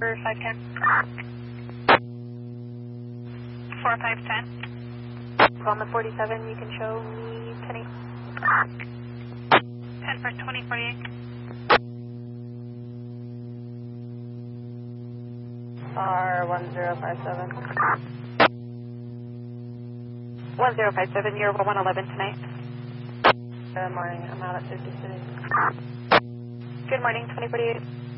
For 510. 4510. On the 47, you can show me 10-8. 10 for 2048. R1057. 1057, you're 111 tonight. Good morning, I'm out at 50 City. Good morning, 2048.